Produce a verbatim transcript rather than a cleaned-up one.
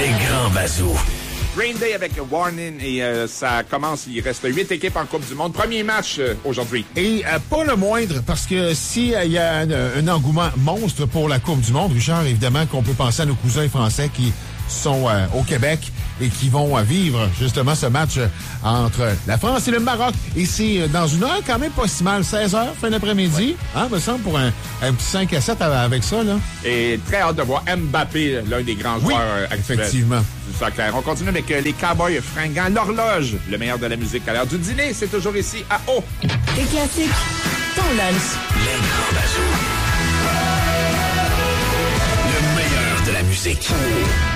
grands bazous. Green Day avec Warning et euh, ça commence, il reste huit équipes en Coupe du Monde. Premier match euh, aujourd'hui. Et euh, pas le moindre, parce que s'il euh, y a un, un engouement monstre pour la Coupe du Monde, Richard, évidemment qu'on peut penser à nos cousins français qui sont euh, au Québec et qui vont euh, vivre justement ce match euh, entre la France et le Maroc. Et c'est euh, dans une heure quand même pas si mal, seize heures, fin d'après-midi. Ouais. Hein, me semble, pour un, un petit cinq à sept avec ça, là. Et très hâte de voir Mbappé, l'un des grands oui, joueurs euh, actuels. Effectivement. C'est ça, clair. On continue avec euh, les Cowboys fringants. L'horloge, le meilleur de la musique à l'heure du dîner, c'est toujours ici à O. Les classiques, ton lunch. Les grands bazous. Le meilleur de la musique.